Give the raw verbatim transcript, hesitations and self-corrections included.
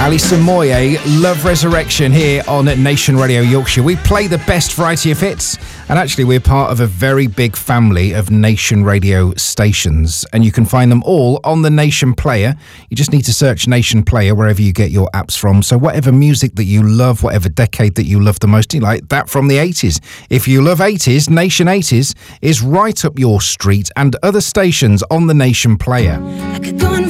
Alison Moyet, Love Resurrection here on Nation Radio Yorkshire. We play the best variety of hits, and actually we're part of a very big family of Nation Radio stations, and you can find them all on the Nation Player. You just need to search Nation Player wherever you get your apps from. So whatever music that you love, whatever decade that you love the most, you like that from the eighties. If you love eighties, Nation eighties is right up your street, and other stations on the Nation Player.